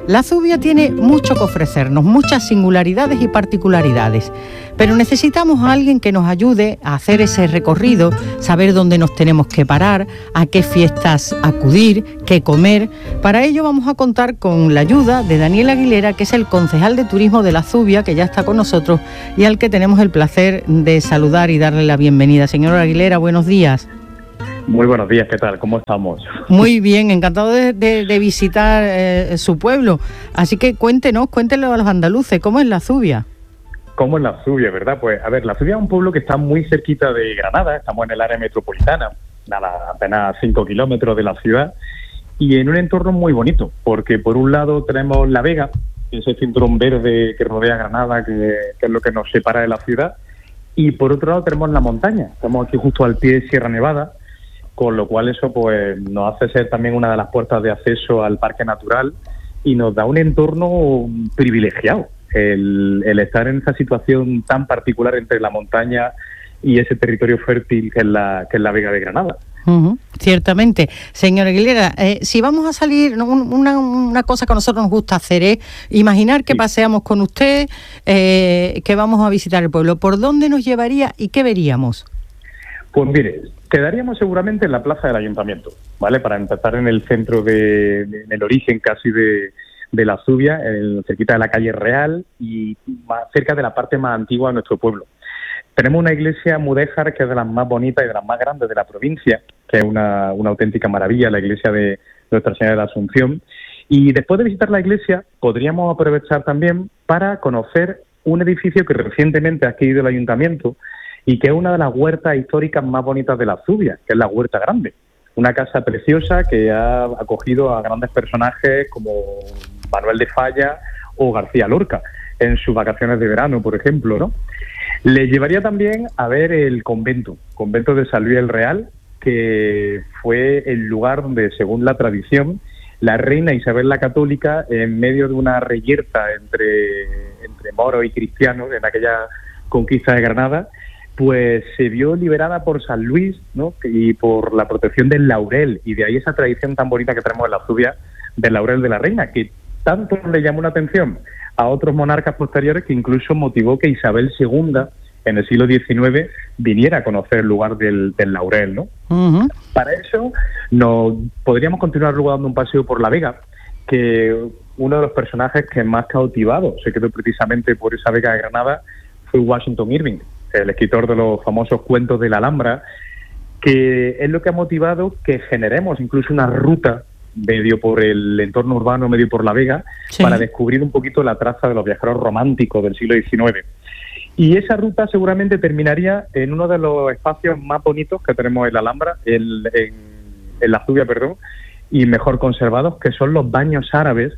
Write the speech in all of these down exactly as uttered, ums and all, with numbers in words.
La Zubia tiene mucho que ofrecernos, muchas singularidades y particularidades, pero necesitamos a alguien que nos ayude a hacer ese recorrido, saber dónde nos tenemos que parar, a qué fiestas acudir, qué comer. Para ello vamos a contar con la ayuda de Daniel Aguilera, que es el concejal de turismo de La Zubia, que ya está con nosotros y al que tenemos el placer de saludar y darle la bienvenida. Señor Aguilera, buenos días. Muy buenos días, ¿qué tal? ¿Cómo estamos? Muy bien, encantado de, de, de visitar eh, su pueblo. Así que cuéntenos, cuéntenle a los andaluces, ¿cómo es La Zubia? ¿Cómo es La Zubia, verdad? Pues, a ver, La Zubia es un pueblo que está muy cerquita de Granada, estamos en el área metropolitana, nada, apenas cinco kilómetros de la ciudad, y en un entorno muy bonito, porque por un lado tenemos La Vega, ese cinturón verde que rodea Granada, que, que es lo que nos separa de la ciudad, y por otro lado tenemos la montaña, estamos aquí justo al pie de Sierra Nevada, con lo cual eso pues nos hace ser también una de las puertas de acceso al parque natural y nos da un entorno privilegiado, el, el estar en esa situación tan particular entre la montaña y ese territorio fértil que es la, que es la Vega de Granada. Uh-huh, ciertamente. Señor Aguilera, eh, si vamos a salir, una, una cosa que a nosotros nos gusta hacer es imaginar que sí. paseamos con usted, eh, que vamos a visitar el pueblo. ¿Por dónde nos llevaría y qué veríamos? Pues mire, quedaríamos seguramente en la plaza del ayuntamiento, ¿vale? Para empezar en el centro, de, de en el origen casi de, de La Zubia, en, cerquita de la calle Real y más cerca de la parte más antigua de nuestro pueblo. Tenemos una iglesia mudéjar que es de las más bonitas y de las más grandes de la provincia, que es una, una auténtica maravilla, la iglesia de Nuestra Señora de la Asunción. Y después de visitar la iglesia, podríamos aprovechar también para conocer un edificio que recientemente ha adquirido el ayuntamiento, y que es una de las huertas históricas más bonitas de La Zubia, que es la Huerta Grande. Una casa preciosa que ha acogido a grandes personajes como Manuel de Falla o García Lorca en sus vacaciones de verano, por ejemplo, ¿no? Le llevaría también a ver el convento, convento de San Luis el Real, que fue el lugar donde, según la tradición, la reina Isabel la Católica, en medio de una reyerta entre, entre moros y cristianos en aquella conquista de Granada, pues se vio liberada por San Luis, ¿no? Y por la protección del laurel, y de ahí esa tradición tan bonita que tenemos en La Zubia del laurel de la reina, que tanto le llamó la atención a otros monarcas posteriores que incluso motivó que Isabel segunda, en el siglo diecinueve, viniera a conocer el lugar del, del laurel, ¿no? Uh-huh. Para eso nos podríamos continuar luego dando un paseo por La Vega, que uno de los personajes que más cautivado se quedó precisamente por esa Vega de Granada fue Washington Irving, el escritor de los famosos cuentos de la Alhambra, que es lo que ha motivado que generemos incluso una ruta medio por el entorno urbano, medio por La Vega, sí, para descubrir un poquito la traza de los viajeros románticos del siglo diecinueve. Y esa ruta seguramente terminaría en uno de los espacios más bonitos que tenemos en la Alhambra, en, en, en La Zubia, perdón, y mejor conservados, que son los baños árabes,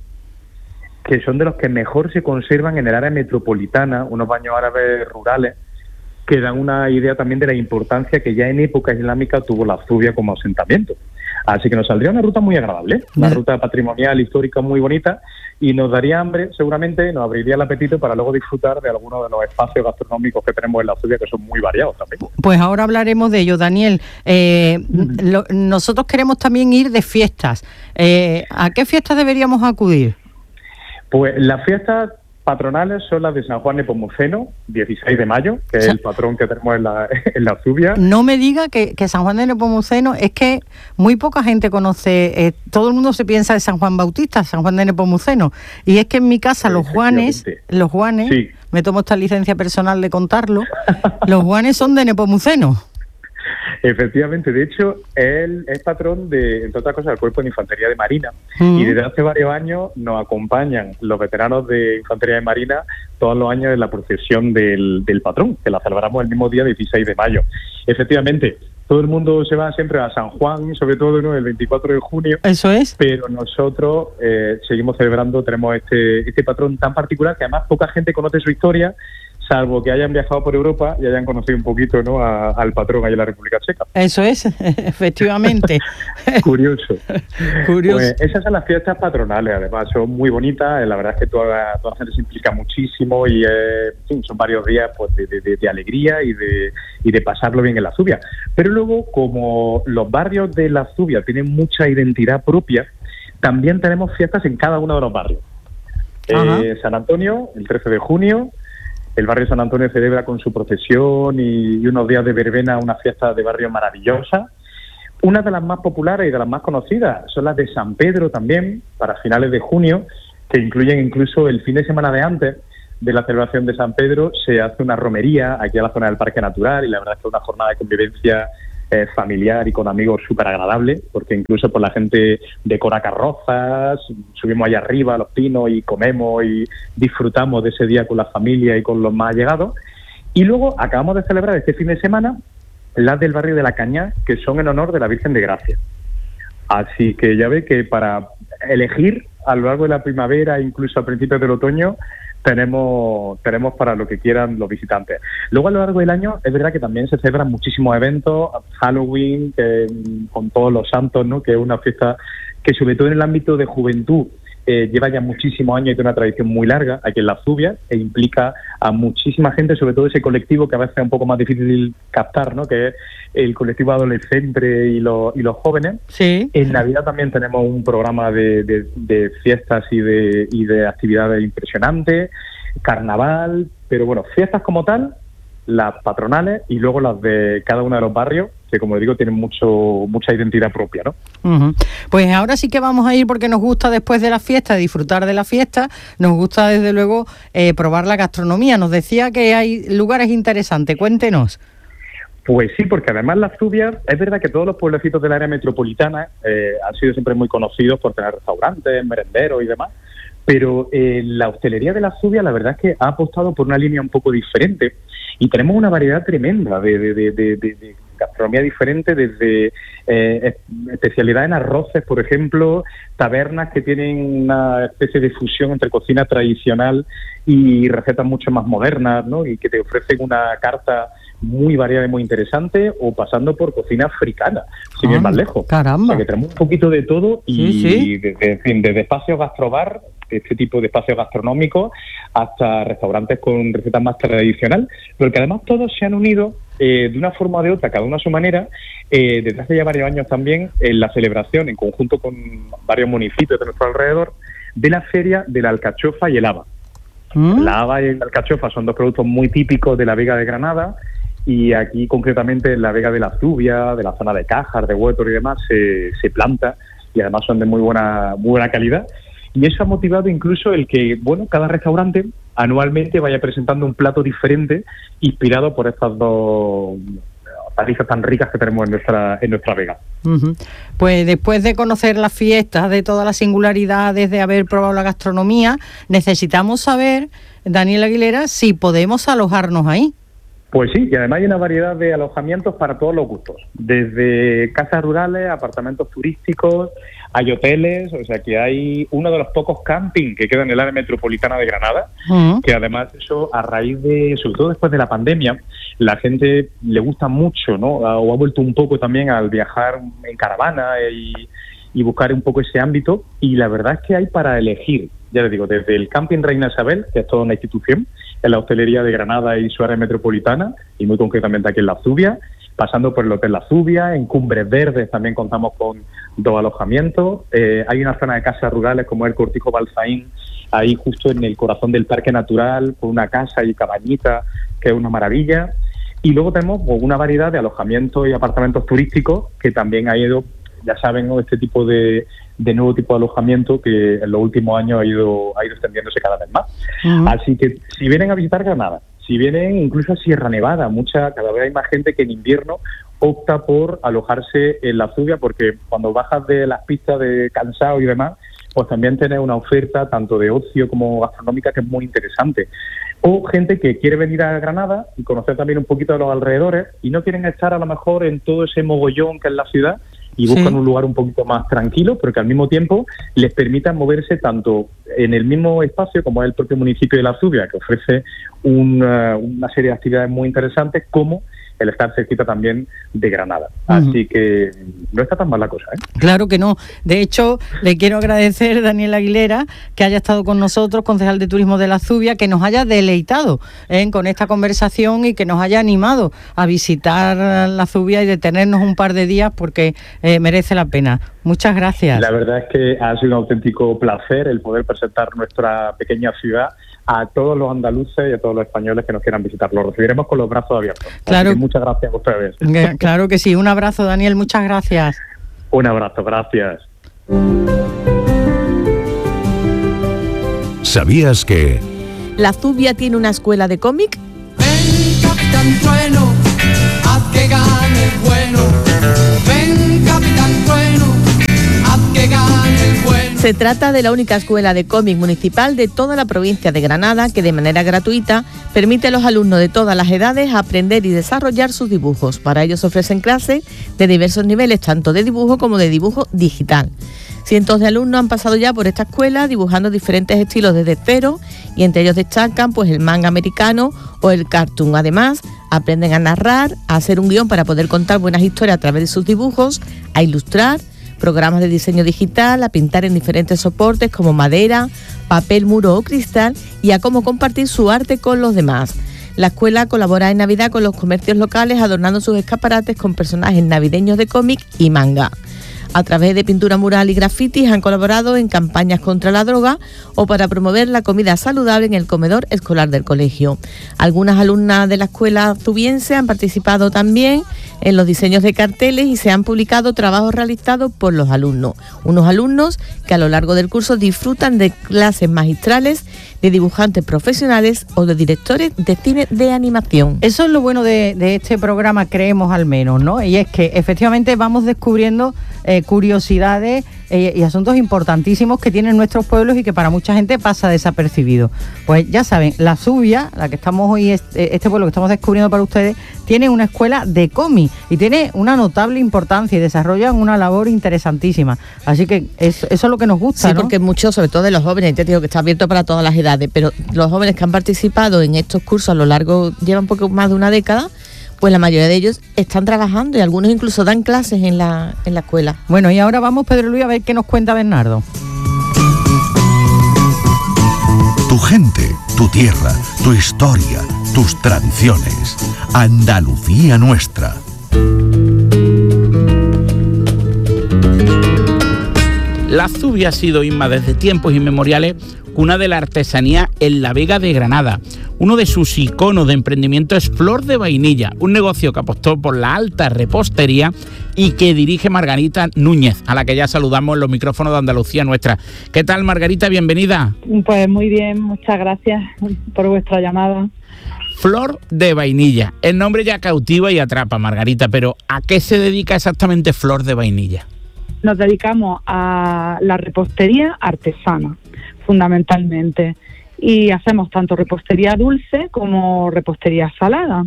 que son de los que mejor se conservan en el área metropolitana, unos baños árabes rurales, que dan una idea también de la importancia que ya en época islámica tuvo La Zubia como asentamiento. Así que nos saldría una ruta muy agradable, una ¿Eh? ruta patrimonial, histórica muy bonita, y nos daría hambre, seguramente, nos abriría el apetito para luego disfrutar de algunos de los espacios gastronómicos que tenemos en La Zubia, que son muy variados también. Pues ahora hablaremos de ello, Daniel. Eh, mm. lo, nosotros queremos también ir de fiestas. Eh, ¿A qué fiestas deberíamos acudir? Pues las fiestas patronales son las de San Juan Nepomuceno, dieciséis de mayo, que es el patrón que tenemos en la, en la Zubia. No me diga que, que San Juan de Nepomuceno, es que muy poca gente conoce, eh, todo el mundo se piensa de San Juan Bautista, San Juan de Nepomuceno, y es que en mi casa los Juanes, los Juanes, sí, me tomo esta licencia personal de contarlo, los Juanes son de Nepomuceno. Efectivamente, de hecho, él es patrón de, entre otras cosas, del Cuerpo de Infantería de Marina, uh-huh, y desde hace varios años nos acompañan los veteranos de Infantería de Marina todos los años en la procesión del, del patrón, que la celebramos el mismo día dieciséis de mayo. Efectivamente, todo el mundo se va siempre a San Juan, sobre todo, ¿no?, el veinticuatro de junio. Eso es. Pero nosotros eh, seguimos celebrando, tenemos este, este patrón tan particular que además poca gente conoce su historia, salvo que hayan viajado por Europa y hayan conocido un poquito, ¿no?, a, al patrón ahí en la República Checa. Eso es, efectivamente. Curioso. Curioso. Pues esas son las fiestas patronales, además son muy bonitas, la verdad es que toda, toda la gente se implica muchísimo y eh, en fin, son varios días pues de, de, de alegría y de, y de pasarlo bien en La Zubia. Pero luego, como los barrios de La Zubia tienen mucha identidad propia, también tenemos fiestas en cada uno de los barrios. Eh, San Antonio, el trece de junio, el barrio San Antonio celebra con su procesión y, y unos días de verbena una fiesta de barrio maravillosa. Una de las más populares y de las más conocidas son las de San Pedro también, para finales de junio, que incluyen incluso el fin de semana de antes de la celebración de San Pedro, se hace una romería aquí a la zona del Parque Natural y la verdad es que es una jornada de convivencia eh, familiar y con amigos súper agradable, porque incluso por la gente decora carrozas, subimos allá arriba a los pinos y comemos y disfrutamos de ese día con la familia y con los más allegados. Y luego acabamos de celebrar este fin de semana las del barrio de La Caña, que son en honor de la Virgen de Gracia. Así que ya ve que para elegir a lo largo de la primavera, incluso a principios del otoño, tenemos tenemos para lo que quieran los visitantes. Luego a lo largo del año es verdad que también se celebran muchísimos eventos, Halloween, que, con todos los santos, ¿no? Que es una fiesta que sobre todo en el ámbito de juventud eh, lleva ya muchísimos años y tiene una tradición muy larga aquí en la Zubia e implica a muchísima gente, sobre todo ese colectivo que a veces es un poco más difícil captar, ¿no? Que es el colectivo adolescente y los, y los jóvenes. Sí. En Navidad también tenemos un programa de, de, de fiestas y de, y de actividades impresionantes, carnaval, pero bueno, fiestas como tal, las patronales y luego las de cada uno de los barrios, que como digo tienen mucho mucha identidad propia, ¿no? Uh-huh. Pues ahora sí que vamos a ir porque nos gusta después de la fiesta, disfrutar de la fiesta, nos gusta desde luego eh, probar la gastronomía. Nos decía que hay lugares interesantes, cuéntenos. Pues sí, porque además la Zubia, es verdad que todos los pueblecitos del área metropolitana eh, han sido siempre muy conocidos por tener restaurantes, merenderos y demás, pero eh, la hostelería de la Zubia la verdad es que ha apostado por una línea un poco diferente y tenemos una variedad tremenda de, de, de, de, de, de gastronomía diferente, desde eh, especialidad en arroces, por ejemplo, tabernas que tienen una especie de fusión entre cocina tradicional y recetas mucho más modernas, ¿no? Y que te ofrecen una carta muy variada y muy interesante, o pasando por cocina africana, sin ir más lejos. Caramba. O sea, que tenemos un poquito de todo y, sí, sí. y desde, en fin, desde espacios gastrobar, este tipo de espacios gastronómicos, hasta restaurantes con recetas más tradicional, pero que además todos se han unido eh, de una forma o de otra, cada uno a su manera, eh, desde hace ya varios años también, en la celebración, en conjunto con varios municipios de nuestro alrededor, de la feria de la alcachofa y el haba. ¿Mm? La haba y la alcachofa son dos productos muy típicos de la Vega de Granada, y aquí concretamente en la Vega de la Zubia, de la zona de Cájar, de Huétor y demás, se, se planta, y además son de muy buena, muy buena calidad. Y eso ha motivado incluso el que, bueno, cada restaurante anualmente vaya presentando un plato diferente inspirado por estas dos tarifas tan ricas que tenemos en nuestra en nuestra Vega. Uh-huh. Pues después de conocer las fiestas, de todas las singularidades, de haber probado la gastronomía, necesitamos saber, Daniel Aguilera, si podemos alojarnos ahí. Pues sí, y además hay una variedad de alojamientos para todos los gustos, desde casas rurales, apartamentos turísticos, hay hoteles, o sea que hay uno de los pocos camping que queda en el área metropolitana de Granada, uh-huh. que además eso a raíz de, sobre todo después de la pandemia, la gente le gusta mucho, ¿no? O ha vuelto un poco también al viajar en caravana y, y buscar un poco ese ámbito, y la verdad es que hay para elegir, ya les digo, desde el Camping Reina Isabel, que es toda una institución en la hostelería de Granada y su área metropolitana, y muy concretamente aquí en la Zubia, pasando por el Hotel La Zubia, en Cumbres Verdes también contamos con dos alojamientos, eh, hay una zona de casas rurales como el Cortijo Balsaín, ahí justo en el corazón del Parque Natural, con una casa y cabañita, que es una maravilla, y luego tenemos pues, una variedad de alojamientos y apartamentos turísticos, que también ha ido, ya saben, ¿no? Este tipo de, de nuevo tipo de alojamiento que en los últimos años ha ido, ha ido extendiéndose cada vez más. Uh-huh. Así que si vienen a visitar Granada, si vienen incluso a Sierra Nevada, mucha, cada vez hay más gente que en invierno opta por alojarse en la Zubia, porque cuando bajas de las pistas de cansado y demás, pues también tenés una oferta tanto de ocio como gastronómica que es muy interesante. O gente que quiere venir a Granada y conocer también un poquito de los alrededores y no quieren estar a lo mejor en todo ese mogollón que es la ciudad, y buscan sí. un lugar un poquito más tranquilo, pero que al mismo tiempo les permita moverse tanto en el mismo espacio como es el propio municipio de La Zubia, que ofrece una, una serie de actividades muy interesantes, como el estar cerquita también de Granada. Así uh-huh. que no está tan mal la cosa, ¿eh? Claro que no. De hecho, le quiero agradecer, Daniel Aguilera, que haya estado con nosotros, concejal de Turismo de la Zubia, que nos haya deleitado ¿eh? con esta conversación y que nos haya animado a visitar la Zubia y detenernos un par de días porque eh, merece la pena. Muchas gracias. La verdad es que ha sido un auténtico placer el poder presentar nuestra pequeña ciudad a todos los andaluces y a todos los españoles que nos quieran visitar. Lo recibiremos con los brazos abiertos. Claro. Así que muchas gracias a ustedes. Claro que sí. Un abrazo, Daniel. Muchas gracias. Un abrazo. Gracias. ¿Sabías que La Zubia tiene una escuela de cómic? Ven, Capitán Trueno, haz que gane el bueno. Ven, Capitán Trueno, haz que gane el bueno. Se trata de la única escuela de cómic municipal de toda la provincia de Granada que de manera gratuita permite a los alumnos de todas las edades aprender y desarrollar sus dibujos. Para ellos ofrecen clases de diversos niveles, tanto de dibujo como de dibujo digital. Cientos de alumnos han pasado ya por esta escuela dibujando diferentes estilos desde cero y entre ellos destacan pues el manga americano o el cartoon. Además, aprenden a narrar, a hacer un guión para poder contar buenas historias a través de sus dibujos, a ilustrar, programas de diseño digital, a pintar en diferentes soportes como madera, papel, muro o cristal y a cómo compartir su arte con los demás. La escuela colabora en Navidad con los comercios locales adornando sus escaparates con personajes navideños de cómic y manga. A través de pintura mural y grafitis han colaborado en campañas contra la droga o para promover la comida saludable en el comedor escolar del colegio. Algunas alumnas de la escuela zubiense han participado también en los diseños de carteles y se han publicado trabajos realizados por los alumnos. Unos alumnos que a lo largo del curso disfrutan de clases magistrales de dibujantes profesionales o de directores de cine de animación. Eso es lo bueno de, de este programa, creemos al menos, ¿no? Y es que efectivamente vamos descubriendo eh, curiosidades eh, y asuntos importantísimos que tienen nuestros pueblos y que para mucha gente pasa desapercibido. Pues ya saben, la Zubia, la que estamos hoy, este, este pueblo que estamos descubriendo para ustedes, tiene una escuela de cómic y tiene una notable importancia y desarrollan una labor interesantísima. Así que es, eso es lo que nos gusta, sí, ¿no? Porque muchos, sobre todo de los jóvenes, te digo que está abierto para todas las edades, pero los jóvenes que han participado en estos cursos a lo largo, llevan un poco más de una década, pues la mayoría de ellos están trabajando y algunos incluso dan clases en la, en la escuela. Bueno, y ahora vamos, Pedro Luis, a ver qué nos cuenta Bernardo. Tu gente, tu tierra, tu historia, tus tradiciones. Andalucía nuestra. La Zubia ha sido, Inma, desde tiempos inmemoriales, cuna de la artesanía en la Vega de Granada. Uno de sus iconos de emprendimiento es Flor de Vainilla, un negocio que apostó por la alta repostería y que dirige Margarita Núñez, a la que ya saludamos en los micrófonos de Andalucía Nuestra. ¿Qué tal, Margarita? Bienvenida. Pues muy bien, muchas gracias por vuestra llamada. Flor de Vainilla, el nombre ya cautiva y atrapa, Margarita, pero ¿a qué se dedica exactamente Flor de Vainilla? Nos dedicamos a la repostería artesana, fundamentalmente, y hacemos tanto repostería dulce como repostería salada.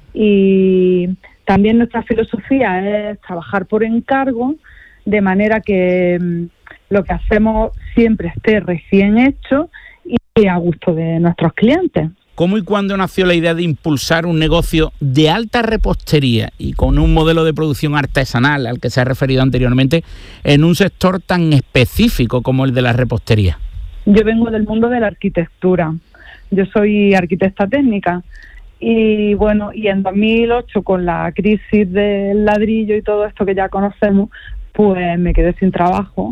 Y también nuestra filosofía es trabajar por encargo, de manera que mmm, lo que hacemos siempre esté recién hecho y a gusto de nuestros clientes. ¿Cómo y cuándo nació la idea de impulsar un negocio de alta repostería y con un modelo de producción artesanal al que se ha referido anteriormente en un sector tan específico como el de la repostería? Yo vengo del mundo de la arquitectura. Yo soy arquitecta técnica y bueno, y en dos mil ocho, con la crisis del ladrillo y todo esto que ya conocemos, pues me quedé sin trabajo.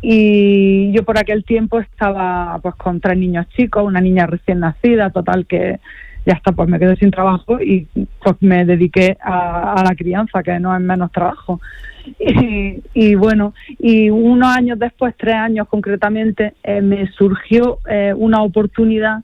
Y yo por aquel tiempo estaba pues con tres niños chicos, una niña recién nacida, total que ya está, pues me quedé sin trabajo y pues me dediqué a, a la crianza, que no es menos trabajo. Y, y bueno, y unos años después, tres años concretamente, eh, me surgió eh, una oportunidad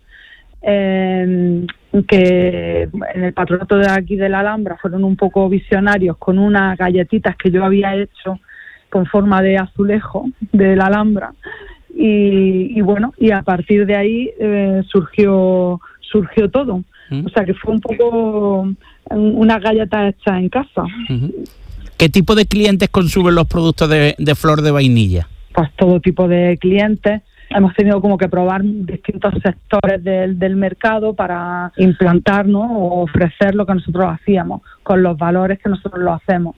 eh, que en el patronato de aquí de la Alhambra fueron un poco visionarios con unas galletitas que yo había hecho con forma de azulejo de la Alhambra y, y bueno, y a partir de ahí eh, surgió surgió todo. ¿Mm? O sea que fue un poco una galleta hecha en casa. Uh-huh. ¿Qué tipo de clientes consumen los productos de, de Flor de Vainilla? Pues todo tipo de clientes, hemos tenido como que probar distintos sectores del, del mercado para implantarnos o ofrecer lo que nosotros hacíamos, con los valores que nosotros lo hacemos.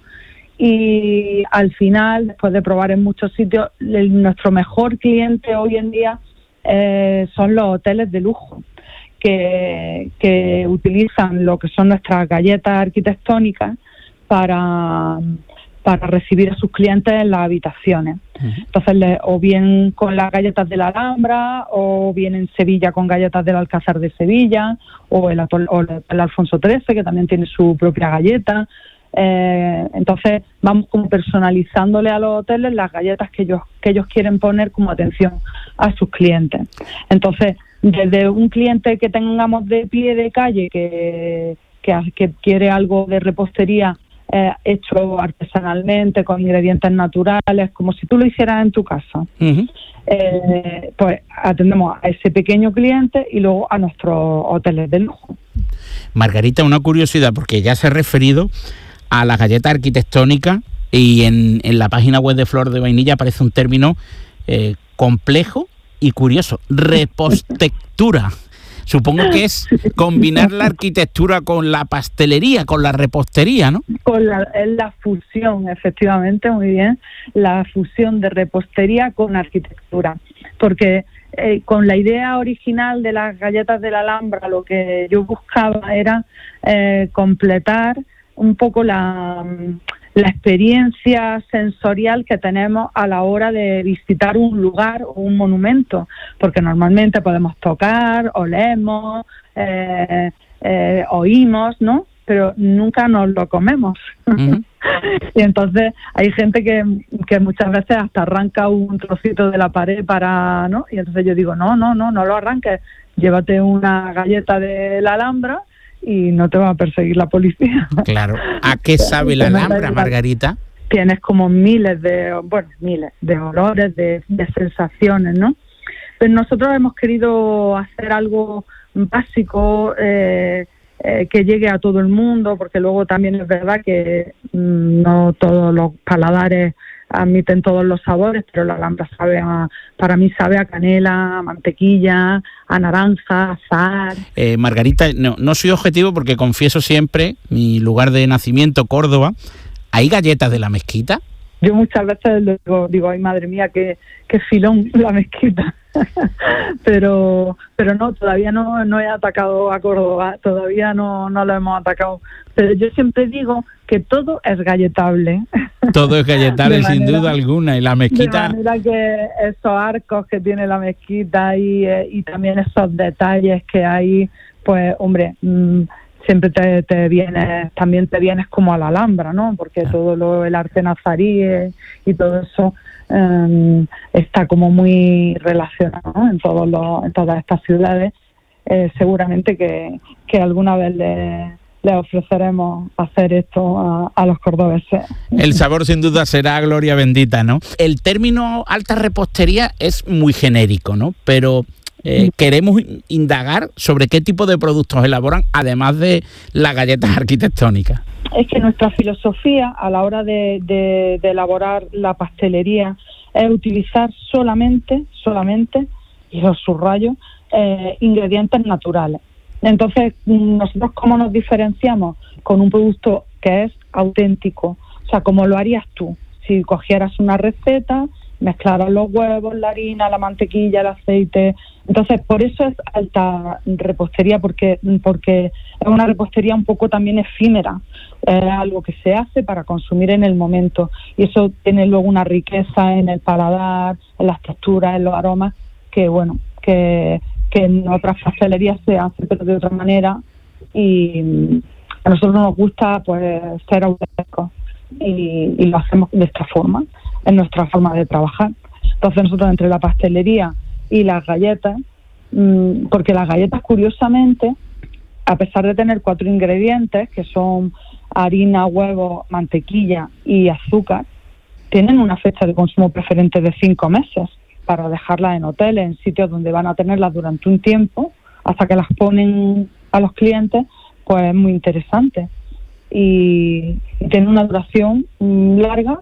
Y al final, después de probar en muchos sitios, el, nuestro mejor cliente hoy en día eh, son los hoteles de lujo, que, que utilizan lo que son nuestras galletas arquitectónicas para, para recibir a sus clientes en las habitaciones. Uh-huh. Entonces, le, o bien con las galletas de la Alhambra, o bien en Sevilla con galletas del Alcázar de Sevilla, o el, o el Alfonso trece, que también tiene su propia galleta. Eh, entonces vamos como personalizándole a los hoteles las galletas que ellos que ellos quieren poner como atención a sus clientes. Entonces, desde un cliente que tengamos de pie de calle que, que, que quiere algo de repostería eh, hecho artesanalmente, con ingredientes naturales, como si tú lo hicieras en tu casa, uh-huh. eh, pues atendemos a ese pequeño cliente y luego a nuestros hoteles de lujo. Margarita, una curiosidad, porque ya se ha referido a la galleta arquitectónica y en, en la página web de Flor de Vainilla aparece un término eh, complejo y curioso, repostectura. Supongo que es combinar la arquitectura con la pastelería, con la repostería, ¿no? Con la, es la fusión, efectivamente, muy bien, la fusión de repostería con arquitectura, porque eh, con la idea original de las galletas de la Alhambra lo que yo buscaba era eh, completar un poco la, la experiencia sensorial que tenemos a la hora de visitar un lugar o un monumento, porque normalmente podemos tocar, olemos, eh, eh, oímos, ¿no? Pero nunca nos lo comemos. Uh-huh. Y entonces hay gente que, que muchas veces hasta arranca un trocito de la pared para, ¿no? Y entonces yo digo, no, no, no, no lo arranques, llévate una galleta de la Alhambra y no te va a perseguir la policía. Claro. ¿A qué sabe la Alhambra, Margarita? Tienes como miles de, bueno, miles de olores, de, de sensaciones, ¿no? Pero nosotros hemos querido hacer algo básico, eh, eh, que llegue a todo el mundo, porque luego también es verdad que mmm, no todos los paladares admiten todos los sabores, pero la Alhambra sabe a, para mí sabe a canela, a mantequilla, a naranja, a azahar. Eh, Margarita, no, no soy objetivo porque confieso siempre, mi lugar de nacimiento, Córdoba, ¿hay galletas de la Mezquita? Yo muchas veces digo, digo ay madre mía, qué, qué filón la Mezquita. pero pero no, todavía no, no he atacado a Córdoba, todavía no, no lo hemos atacado. Pero yo siempre digo que todo es galletable. Todo es galletable, sin manera, duda alguna. Y la Mezquita... De manera que esos arcos que tiene la Mezquita y, y también esos detalles que hay, pues, hombre... Mmm, siempre te, te vienes, también te vienes como a la Alhambra, ¿no? Porque todo lo, el arte nazarí y todo eso eh, está como muy relacionado, ¿no? en todos los, en todas estas ciudades. Eh, seguramente que, que alguna vez le, le ofreceremos hacer esto a, a los cordobeses. El sabor sin duda será gloria bendita, ¿no? El término alta repostería es muy genérico, ¿no? Pero... Eh, queremos indagar sobre qué tipo de productos elaboran, además de las galletas arquitectónicas. Es que nuestra filosofía a la hora de, de, de elaborar la pastelería es utilizar solamente, solamente, y los subrayo, eh, ingredientes naturales. Entonces, nosotros ¿cómo nos diferenciamos? Con un producto que es auténtico, o sea, como lo harías tú. Si cogieras una receta, mezclaras los huevos, la harina, la mantequilla, el aceite. Entonces, por eso es alta repostería, porque porque es una repostería un poco también efímera. Es algo que se hace para consumir en el momento. Y eso tiene luego una riqueza en el paladar, en las texturas, en los aromas, que bueno, que, que en otras pastelerías se hace, pero de otra manera. Y a nosotros nos gusta pues ser auténticos. Y, y lo hacemos de esta forma, en nuestra forma de trabajar. Entonces nosotros entre la pastelería y las galletas, mmm, porque las galletas curiosamente, a pesar de tener cuatro ingredientes, que son harina, huevo, mantequilla y azúcar, tienen una fecha de consumo preferente de cinco meses, para dejarlas en hoteles, en sitios donde van a tenerlas durante un tiempo, hasta que las ponen a los clientes, pues es muy interesante. Y, y tiene una duración larga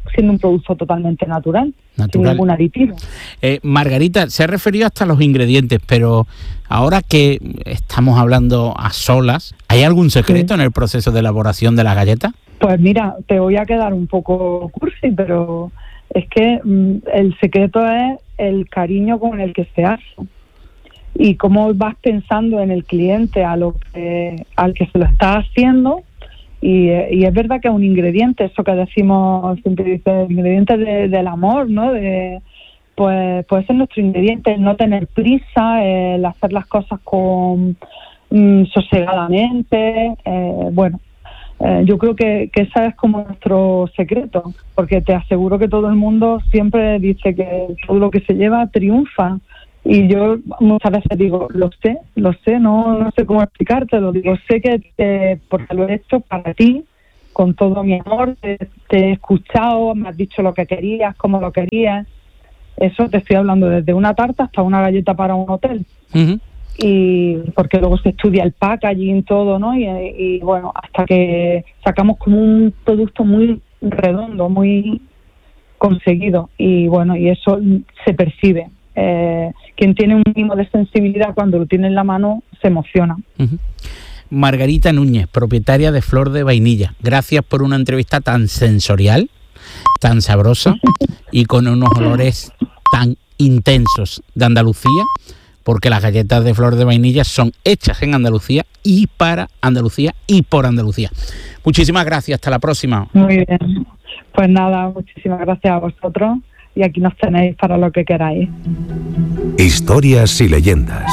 siendo un producto totalmente natural, Natural. sin ningún aditivo. Eh, Margarita, se ha referido hasta a los ingredientes, pero ahora que estamos hablando a solas, ¿hay algún secreto Sí. en el proceso de elaboración de las galletas? Pues mira, te voy a quedar un poco cursi, pero es que mm, el secreto es el cariño con el que se hace y cómo vas pensando en el cliente a lo que, al que se lo está haciendo. Y, y es verdad que es un ingrediente, eso que decimos, siempre dice, el ingrediente de, del amor, ¿no? De, pues puede ser nuestro ingrediente, el no tener prisa, el hacer las cosas con mm, sosegadamente, eh, bueno. Eh, yo creo que, que ese es como nuestro secreto, porque te aseguro que todo el mundo siempre dice que todo lo que se lleva triunfa, y yo muchas veces digo, lo sé, lo sé, no no sé cómo explicártelo, digo, sé que eh, porque lo he hecho para ti, con todo mi amor, te, te he escuchado, me has dicho lo que querías, cómo lo querías, eso te estoy hablando desde una tarta hasta una galleta para un hotel. Uh-huh. Y porque luego se estudia el packaging, todo, ¿no? Y, y bueno, hasta que sacamos como un producto muy redondo, muy conseguido, y bueno, y eso se percibe. Eh, quien tiene un mínimo de sensibilidad cuando lo tiene en la mano se emociona. Uh-huh. Margarita Núñez, propietaria de Flor de Vainilla, gracias por una entrevista tan sensorial, tan sabrosa y con unos olores tan intensos de Andalucía, porque las galletas de Flor de Vainilla son hechas en Andalucía y para Andalucía y por Andalucía. Muchísimas gracias, hasta la próxima. Muy bien, pues nada, muchísimas gracias a vosotros, y aquí nos tenéis para lo que queráis. Historias y leyendas.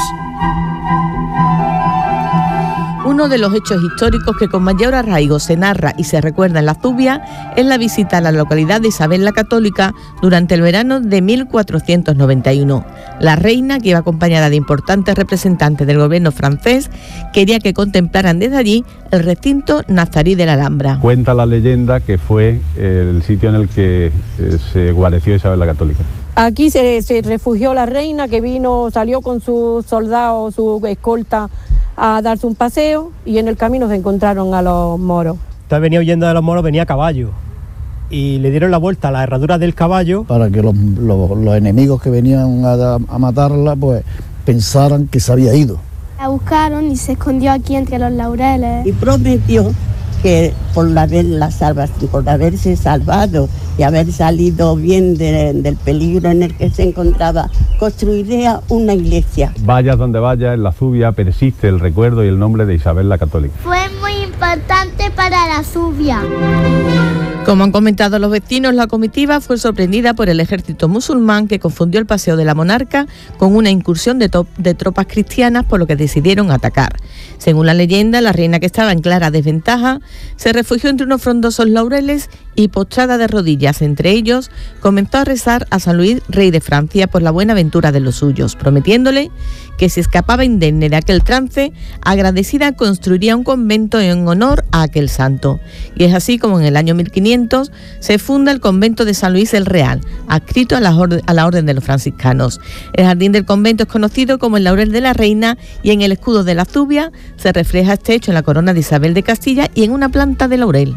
Uno de los hechos históricos que con mayor arraigo se narra y se recuerda en la Zubia es la visita a la localidad de Isabel la Católica durante el verano de mil cuatrocientos noventa y uno. La reina, que iba acompañada de importantes representantes del gobierno francés, quería que contemplaran desde allí el recinto nazarí de la Alhambra. Cuenta la leyenda que fue el sitio en el que eh, se guareció Isabel la Católica. Aquí se, se refugió la reina, que vino, salió con sus soldados, su escolta, a darse un paseo, y en el camino se encontraron a los moros. Entonces venía huyendo de los moros, venía a caballo, y le dieron la vuelta a la herradura del caballo para que los, los, los enemigos que venían a, a matarla pues pensaran que se había ido. La buscaron y se escondió aquí entre los laureles. Y prometió que por haberla salva, por haberse salvado y haber salido bien de, del peligro en el que se encontraba, construiría una iglesia. Vayas donde vayas, en la Zubia persiste el recuerdo y el nombre de Isabel la Católica. Fue muy importante para la Zubia. Como han comentado los vecinos, la comitiva fue sorprendida por el ejército musulmán, que confundió el paseo de la monarca con una incursión de, de tropas cristianas, por lo que decidieron atacar. Según la leyenda, la reina, que estaba en clara desventaja, se refugió entre unos frondosos laureles y, postrada de rodillas entre ellos, comenzó a rezar a San Luis, rey de Francia, por la buena ventura de los suyos, prometiéndole que si escapaba indemne de aquel trance, agradecida construiría un convento en honor a aquel santo. Y es así como en el año mil quinientos se funda el convento de San Luis el Real, adscrito a la, orden, a la orden de los franciscanos. El jardín del convento es conocido como el laurel de la reina, y en el escudo de la Zubia se refleja este hecho en la corona de Isabel de Castilla y en una planta de laurel.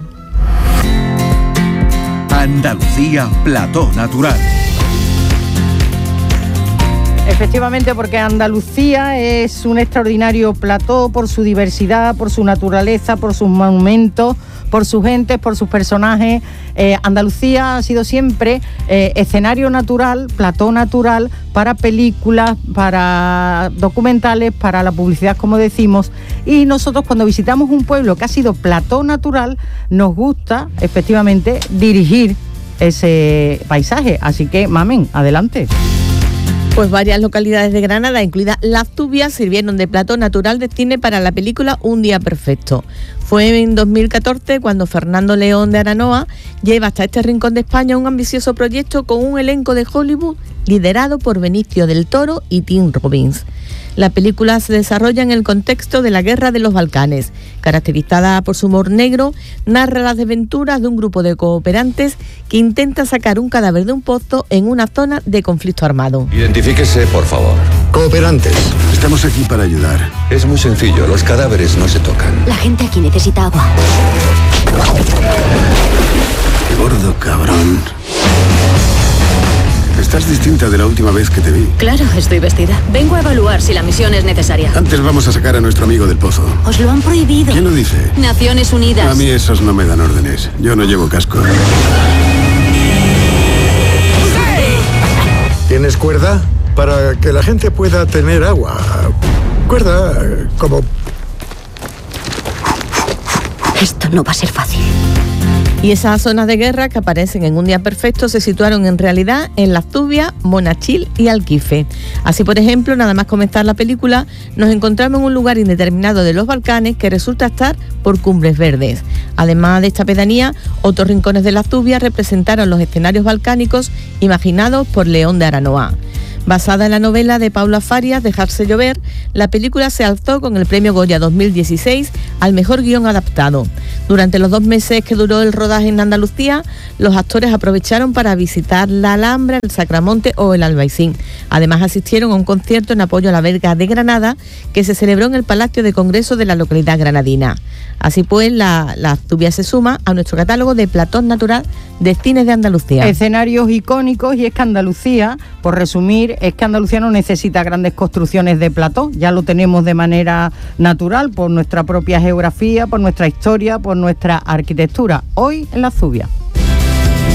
Andalucía, plató natural. Efectivamente, porque Andalucía es un extraordinario plató por su diversidad, por su naturaleza, por sus monumentos, por sus gentes, por sus personajes. Eh, Andalucía ha sido siempre eh, escenario natural, plató natural para películas, para documentales, para la publicidad, como decimos. Y nosotros, cuando visitamos un pueblo que ha sido plató natural, nos gusta efectivamente dirigir ese paisaje. Así que, mamen, adelante. Pues varias localidades de Granada, incluida La Zubia, sirvieron de plató natural de cine para la película Un día perfecto. Fue en dos mil catorce cuando Fernando León de Aranoa lleva hasta este rincón de España un ambicioso proyecto con un elenco de Hollywood liderado por Benicio del Toro y Tim Robbins. La película se desarrolla en el contexto de la Guerra de los Balcanes. Caracterizada por su humor negro, narra las desventuras de un grupo de cooperantes que intenta sacar un cadáver de un pozo en una zona de conflicto armado. Identifíquese, por favor. Cooperantes, estamos aquí para ayudar. Es muy sencillo, los cadáveres no se tocan. La gente aquí necesita agua. gordo cabrón. Estás distinta de la última vez que te vi. Claro, estoy vestida. Vengo a evaluar si la misión es necesaria. Antes vamos a sacar a nuestro amigo del pozo. Os lo han prohibido. ¿Quién lo dice? Naciones Unidas. A mí esos no me dan órdenes. Yo no llevo casco. ¿Tienes cuerda? Para que la gente pueda tener agua. Cuerda eh, como... Esto no va a ser fácil. Y esas zonas de guerra que aparecen en Un día perfecto se situaron en realidad en La Zubia, Monachil y Alquife. Así, por ejemplo, nada más comenzar la película, nos encontramos en un lugar indeterminado de los Balcanes que resulta estar por Cumbres Verdes. Además de esta pedanía, otros rincones de La Zubia representaron los escenarios balcánicos imaginados por León de Aranoa. Basada en la novela de Paula Farias, Dejarse llover, la película se alzó con el Premio Goya dos mil dieciséis al mejor guión adaptado. Durante los dos meses que duró el rodaje en Andalucía, los actores aprovecharon para visitar la Alhambra, el Sacramonte o el Albaicín. Además, asistieron a un concierto en apoyo a la Verga de Granada que se celebró en el Palacio de Congreso de la localidad granadina. Así pues, la, la Zubia se suma a nuestro catálogo de platón natural de cines de Andalucía. Escenarios icónicos, y es que Andalucía, por resumir, es que Andalucía no necesita grandes construcciones de plató, ya lo tenemos de manera natural por nuestra propia geografía, por nuestra historia, por nuestra arquitectura. Hoy en La Zubia.